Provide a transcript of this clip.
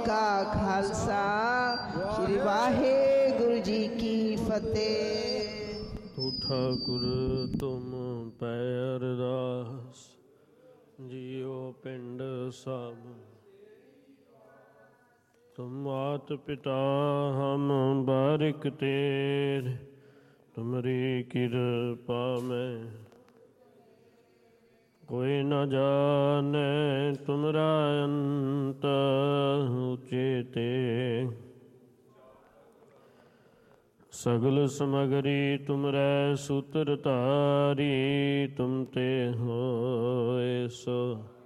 का खालसा, श्री वाहेगुरु जी की फतेह। तू ठाकुर तुम पै अरदास, जियो पिंड सब तुम मात पिता हम बारिक तेरे, तुमरी कृपा में कोई न जाने तुमरा अंत उचेते। सगल समगरी तुमरै सूत्रधारी, तुम ते होए सो